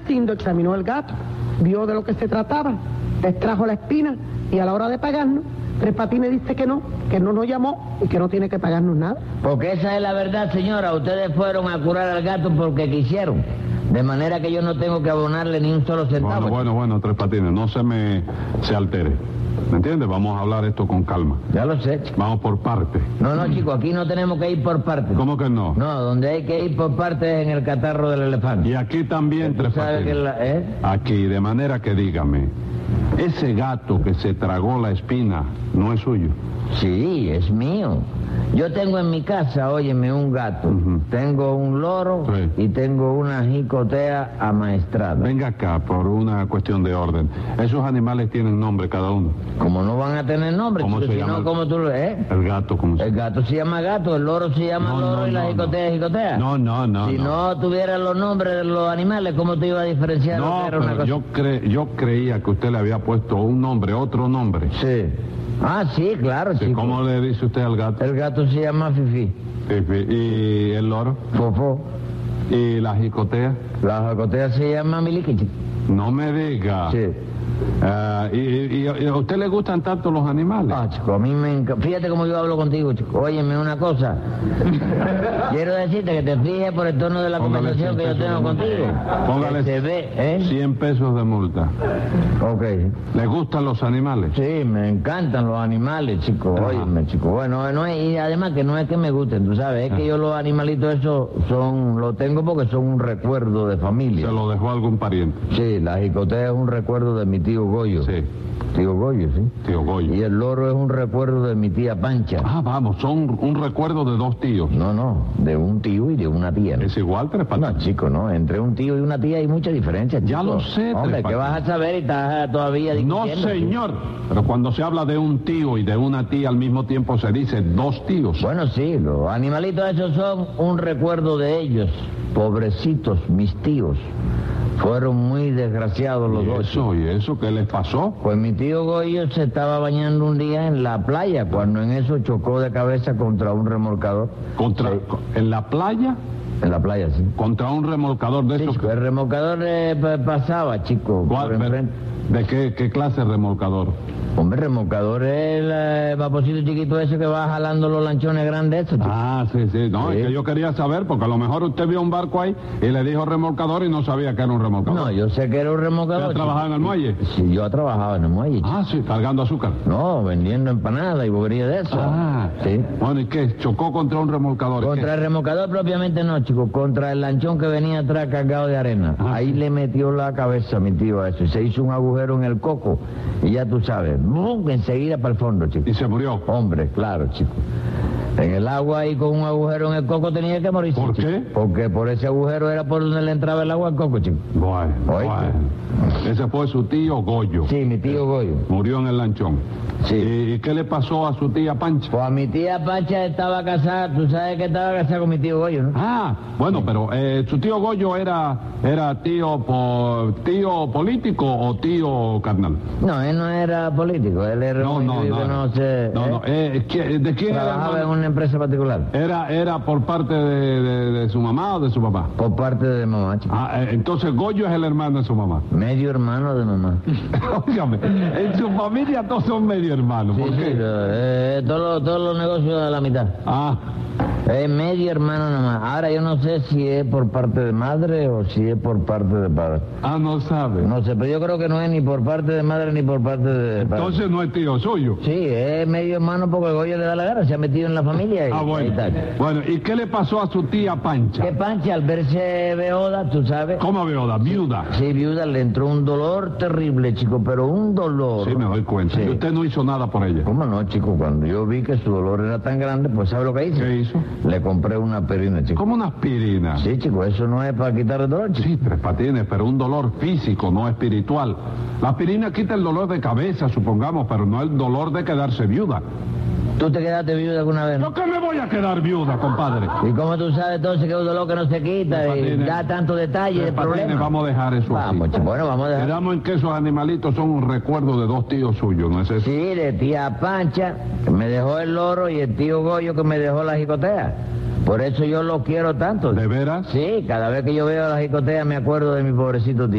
Rudecindo examinó el gato, vio de lo que se trataba, le extrajo la espina y a la hora de pagarnos, Tres Patines dice que no nos llamó y que no tiene que pagarnos nada. Porque esa es la verdad, señora. Ustedes fueron a curar al gato porque quisieron. De manera que yo no tengo que abonarle ni un solo centavo. Bueno, Tres Patines, no se altere. ¿Me entiendes? Vamos a hablar esto con calma. Ya lo sé, chico. Vamos por partes. No, chico, aquí no tenemos que ir por partes. ¿Cómo que no? No, donde hay que ir por partes es en el catarro del elefante. Y aquí también, Tres Patines. Aquí, de manera que dígame, ese gato que se tragó la espina no es suyo. Sí, es mío. Yo tengo en mi casa, óyeme, un gato. Tengo un loro y tengo una jicotea amaestrada. Venga acá, por una cuestión de orden. Esos animales tienen nombre cada uno. ¿Cómo no van a tener nombre? ¿Cómo se llama? ¿Cómo tú lo El gato, ¿cómo se llama? El gato se llama gato, el loro se llama loro y la jicotea jicotea. No. Si no tuvieran los nombres de los animales, ¿cómo te iba a diferenciar? No, lo que era una pero cosa? yo creía que usted le había puesto un nombre, otro nombre. Sí. Ah, sí, claro, Sí, chico. ¿cómo le dice usted al gato? El gato se llama Fifi. ¿Y el loro? Fofó. ¿Y la jicotea? La jicotea se llama Miliki, chico. No me diga. Sí. ¿Y a usted le gustan tanto los animales? Ah, chico, a mí me encanta. Fíjate cómo yo hablo contigo, chico. Óyeme una cosa. Quiero decirte que te fijes por el tono de la conversación que yo tengo contigo. Póngale Se ve, 100 pesos de multa. Ok. ¿Le gustan los animales? Sí, me encantan los animales, chico. Ajá. Óyeme, chico. Bueno, no es, y además que no es que me gusten, tú sabes. Es que yo los animalitos esos lo tengo porque son un recuerdo de familia. ¿Se lo dejó algún pariente? Sí, la jicotea es un recuerdo de mi tío Goyo. Sí. Tío Goyo, sí. Tío Goyo. Y el loro es un recuerdo de mi tía Pancha. Ah, vamos, son un recuerdo de dos tíos. No, de un tío y de una tía. ¿No? ¿Es igual, Tres Patines? No, chico, no. Entre un tío y una tía hay mucha diferencia, chico. Ya lo sé, Hombre, Tres ¿qué vas a saber y estás todavía No, discutiendo? señor. Pero cuando se habla de un tío y de una tía al mismo tiempo se dice dos tíos. Bueno, sí, los animalitos esos son un recuerdo de ellos. Pobrecitos, mis tíos. Fueron muy desgraciados los dos. ¿Y eso qué les pasó? Pues mi tío Goyo se estaba bañando un día en la playa, cuando en eso chocó de cabeza contra un remolcador. ¿En la playa? En la playa, sí. Contra un remolcador de Sí, esos. chico, el remolcador pasaba, chico. por enfrente. ¿De qué clase de remolcador? Hombre, remolcador es el vaporcito chiquito ese que va jalando los lanchones grandes esos, chico. Ah, sí. No, Sí. es que yo quería saber, porque a lo mejor usted vio un barco ahí y le dijo remolcador y no sabía que era un remolcador. No, yo sé que era un remolcador. ¿Usted trabajaba en el muelle? Sí, yo trabajaba en el muelle, chico. Ah, sí, cargando azúcar. No, vendiendo empanadas y bobería de eso. Ah, sí. Bueno, ¿y qué? ¿Chocó contra un remolcador? Contra el remolcador propiamente no, chico, contra el lanchón que venía atrás cargado de arena. Ahí sí. le metió la cabeza mi tío a eso y se hizo un agujero en el coco y ya tú sabes, ¡bum!, enseguida para el fondo, chico. ¿Y se murió? Hombre, claro, chico. En el agua y con un agujero en el coco tenía que morirse. ¿Por chico. qué? Porque por ese agujero era por donde le entraba el agua al coco, chico. Bueno. Ese fue su tío Goyo. Sí, mi tío Goyo. Murió en el lanchón. Sí. ¿Y qué le pasó a su tía Pancha? Pues a mi tía Pancha estaba casada, tú sabes que estaba casada con mi tío Goyo, ¿no? Ah, bueno, pero su tío Goyo era tío político o tío carnal. No, él no era político, él era No. ¿De quién era? Trabajaba en una empresa particular. ¿Era por parte de su mamá o de su papá? Por parte de mamá, chico. Entonces Goyo es el hermano de su mamá. Medio hermano de mamá. Óigame, en su familia todos son medio hermanos. Sí, ¿Por qué? todos los negocios a la mitad. Es medio hermano nomás. Ahora yo no sé si es por parte de madre o si es por parte de padre. No sabe. No sé, pero yo creo que no es ni por parte de madre ni por parte de padre. Entonces no es tío suyo. Sí, es medio hermano porque Goyo le da la gana, se ha metido en la familia y Bueno. ahí está. Bueno, ¿y qué le pasó a su tía Pancha? Que Pancha al verse beoda, tú sabes. ¿Cómo viuda? ¿Viuda? Sí, viuda, le entró un dolor terrible, chico, pero un dolor. Sí, me doy cuenta. Sí. Y usted no hizo nada por ella. ¿Cómo no, chico? Cuando yo vi que su dolor era tan grande, pues ¿sabe lo que hice? ¿Qué hizo? Le compré una aspirina, chico. ¿Cómo una aspirina? Sí, chico, eso no es para quitar el dolor, chico. Sí, Tres Patines, pero un dolor físico, no espiritual. La aspirina quita el dolor de cabeza, supongamos, pero no el dolor de quedarse viuda. ¿Tú te quedaste viuda alguna vez? ¿Yo qué me voy a quedar viuda, compadre? ¿Y cómo tú sabes entonces que es un dolor que no se quita Tres y Patines, da tanto detalle de Tres Patines, problema? vamos a dejar eso Vamos, así. chico, bueno, vamos a dejar. Quedamos en que esos animalitos son un recuerdo de dos tíos suyos, ¿no es eso? Sí, de tía Pancha, que me dejó el loro, y el tío Goyo, que me dejó la jicotea. Por eso yo los quiero tanto. ¿De veras? Sí, cada vez que yo veo la jicotea me acuerdo de mi pobrecito tío.